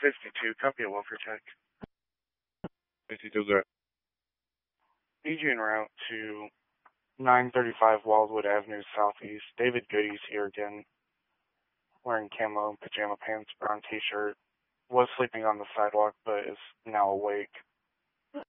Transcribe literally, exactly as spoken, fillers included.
fifty-two, copy of welfare check. fifty-two, good. Need you en route to nine thirty-five Wildwood Avenue Southeast. David Goody's here again, wearing camo, pajama pants, brown t-shirt. Was sleeping on the sidewalk, but is now awake.